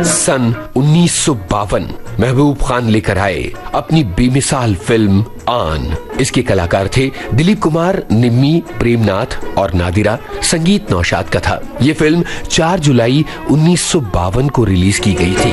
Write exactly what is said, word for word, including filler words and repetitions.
सन उन्नीस सौ बावन महबूब खान लेकर आए अपनी बेमिसाल फिल्म आन। इसके कलाकार थे दिलीप कुमार, निम्मी, प्रेमनाथ और नादिरा। संगीत नौशाद का था। ये फिल्म चार जुलाई उन्नीस सौ बावन को रिलीज की गई थी।